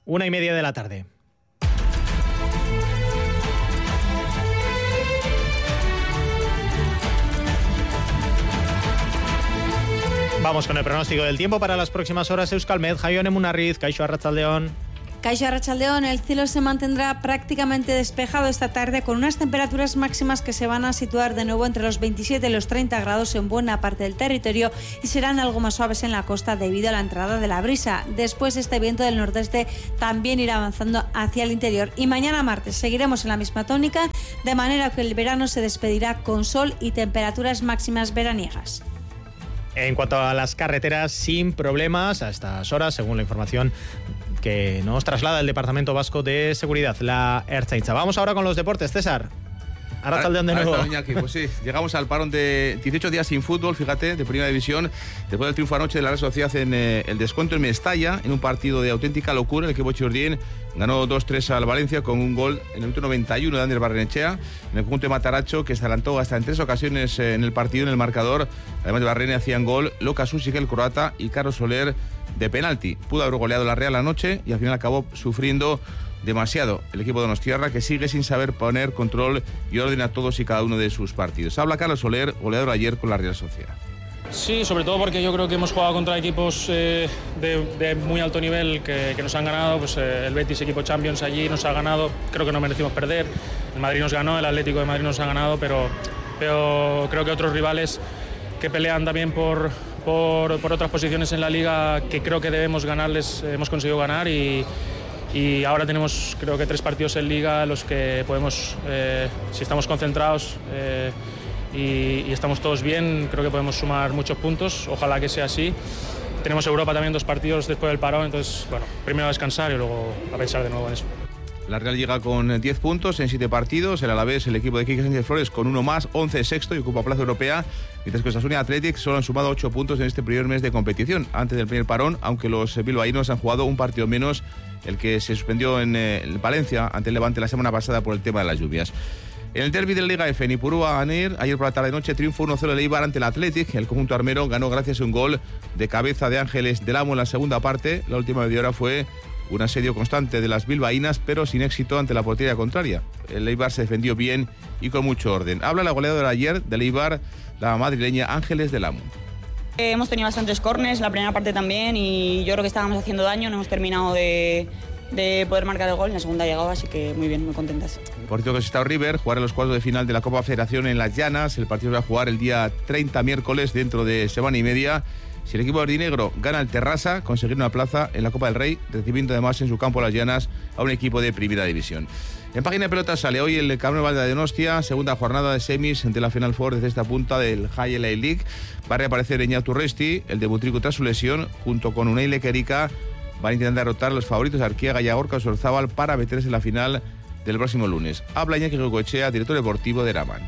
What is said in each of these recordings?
1:30 de la tarde. Vamos con el pronóstico del tiempo para las próximas horas. Euskalmet, Jaione Munarriz, Kaixo Arratsaldeon. Kaixo Arratsaldeon, el cielo se mantendrá prácticamente despejado esta tarde con unas temperaturas máximas que se van a situar de nuevo entre los 27 y los 30 grados en buena parte del territorio y serán algo más suaves en la costa debido a la entrada de la brisa. Después este viento del nordeste también irá avanzando hacia el interior y mañana martes seguiremos en la misma tónica, de manera que el verano se despedirá con sol y temperaturas máximas veraniegas. En cuanto a las carreteras, sin problemas a estas horas, según la información que nos traslada el Departamento Vasco de Seguridad, la Ertzaintza. Vamos ahora con los deportes, César. Arratsaldeon de nuevo. Pues sí, llegamos al parón de 18 días sin fútbol, fíjate, de Primera División, después del triunfo anoche de la Real Sociedad en el descuento en Mestalla, en un partido de auténtica locura. El equipo churdín ganó 2-3 al Valencia con un gol en el minuto 91 de Ander Barrenechea, en el conjunto de Mataracho, que se adelantó hasta en 3 ocasiones en el partido, en el marcador. Además de Barrene hacían gol Lucas Usic, el croata, y Carlos Soler de penalti. Pudo haber goleado la Real anoche y al final acabó sufriendo demasiado el equipo de donostiarra, que sigue sin saber poner control y orden a todos y cada uno de sus partidos. Habla Carlos Soler, goleador ayer con la Real Sociedad. Sí, sobre todo porque yo creo que hemos jugado contra equipos de muy alto nivel que nos han ganado. Pues el Betis, equipo Champions, allí nos ha ganado. Creo que no merecimos perder. El Madrid nos ganó, el Atlético de Madrid nos ha ganado, pero creo que otros rivales que pelean también por otras posiciones en la Liga, que creo que debemos ganarles, hemos conseguido ganar y ahora tenemos, creo que 3 partidos en Liga los que podemos, si estamos concentrados y estamos todos bien, creo que podemos sumar muchos puntos. Ojalá que sea así. Tenemos Europa también 2 partidos después del parón, entonces, bueno, primero a descansar y luego a pensar de nuevo en eso. La Real llega con 10 puntos en 7 partidos. El Alavés, el equipo de Quique Sánchez Flores, con 1 más, 11 sexto y ocupa plaza europea. Mientras que Osasuna y Athletic solo han sumado 8 puntos en este primer mes de competición, antes del primer parón, aunque los bilbaínos han jugado un partido menos, el que se suspendió en Valencia ante el Levante la semana pasada por el tema de las lluvias. En el derbi de la Liga F, Nipurúa-Anir, ayer por la tarde-noche, triunfo 1-0 del Eibar ante el Athletic. El conjunto armero ganó gracias a un gol de cabeza de Ángeles del Amo en la segunda parte. La última media hora fue un asedio constante de las bilbaínas, pero sin éxito ante la portería contraria. El Eibar se defendió bien y con mucho orden. Habla la goleadora ayer del Eibar, la madrileña Ángeles del Amo. Hemos tenido bastantes córners, la primera parte también, y yo creo que estábamos haciendo daño, no hemos terminado de poder marcar el gol, en la segunda llegaba, así que muy bien, muy contentas. El partido que se está River, jugará los cuartos de final de la Copa Federación en Las Llanas. El partido va a jugar el día 30, miércoles, dentro de semana y media. Si el equipo verdinegro gana el Terrassa, conseguirá una plaza en la Copa del Rey, recibiendo además en su campo Las Llanas a un equipo de Primera División. En página de pelota sale hoy el Carnaval de Donostia, segunda jornada de semis de la Final Four desde esta punta del High Elite League. Va a reaparecer Eñatu Resti, el de Butrico tras su lesión, junto con Unai Lequerica. Van a intentar derrotar a los favoritos Arquiaga y Gorka Sorzábal para meterse en la final del próximo lunes. Habla Iñaki Goicoechea, director deportivo de Eraman.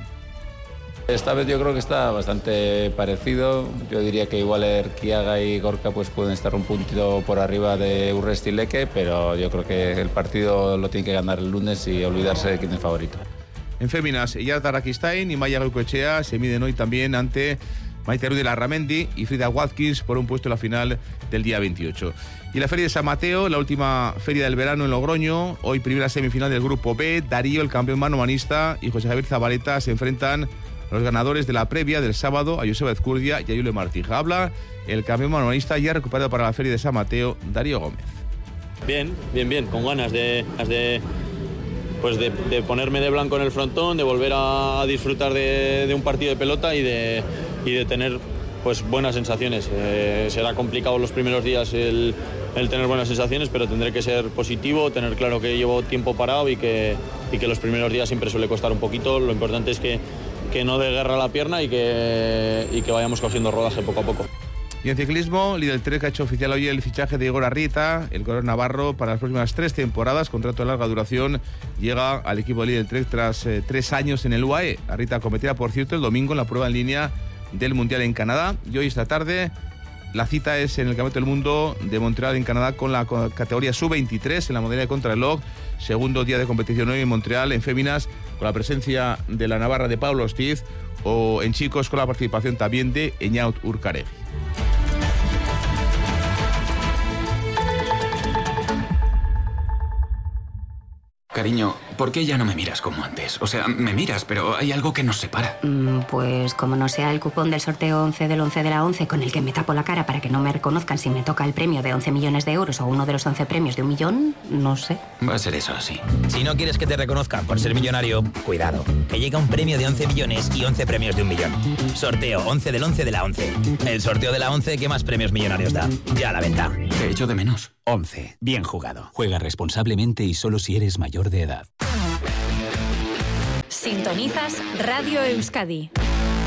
Esta vez yo creo que está bastante parecido. Yo diría que igual Erquiaga y Gorka pues pueden estar un puntito por arriba de Urresti y Leque, pero yo creo que el partido lo tiene que ganar el lunes y olvidarse de quién es favorito. En féminas, Iyar Arakistain y Maya Goicoechea se miden hoy también ante Maite Ruiz Larramendi y Frida Watkins por un puesto en la final del día 28. Y la Feria de San Mateo, la última feria del verano en Logroño. Hoy primera semifinal del Grupo B. Darío, el campeón manomanista, y José Javier Zabaleta se enfrentan a los ganadores de la previa del sábado, a Joseba Ezcurdia y a Julio Martija. Habla el campeón manomanista ya recuperado para la Feria de San Mateo, Darío Gómez. Bien, con ganas de ponerme de blanco en el frontón, de volver a disfrutar de un partido de pelota y de tener pues buenas sensaciones. Será complicado los primeros días el tener buenas sensaciones, pero tendré que ser positivo, tener claro que llevo tiempo parado y que los primeros días siempre suele costar un poquito. Lo importante es que no dé guerra a la pierna y que vayamos cogiendo rodaje poco a poco. Y en ciclismo, Lidl Trek ha hecho oficial hoy el fichaje de Igor Arrieta, el corredor navarro, para las próximas 3 temporadas, contrato de larga duración. Llega al equipo de Lidl Trek tras 3 años en el UAE. Arrieta competirá, por cierto, el domingo en la prueba en línea del Mundial en Canadá. Y hoy esta tarde la cita es en el Campeonato del Mundo de Montreal en Canadá con la categoría sub-23 en la modalidad de contrarreloj. Segundo día de competición hoy en Montreal en féminas, con la presencia de la navarra de Pablo Ortiz, o en chicos con la participación también de Eñaut Urcaregui. Cariño, ¿por qué ya no me miras como antes? O sea, me miras, pero hay algo que nos separa. Pues como no sea el cupón del sorteo 11 del 11 de la 11 con el que me tapo la cara para que no me reconozcan si me toca el premio de 11 millones de euros o uno de los 11 premios de 1 millón, no sé. Va a ser eso, sí. Si no quieres que te reconozcan por ser millonario, cuidado, que llega un premio de 11 millones y 11 premios de 1 millón. Sorteo 11 del 11 de la 11. El sorteo de la 11 que más premios millonarios da. Ya a la venta. Te echo de menos. 11. Bien jugado. Juega responsablemente y solo si eres mayor de edad. Sintonizas Radio Euskadi.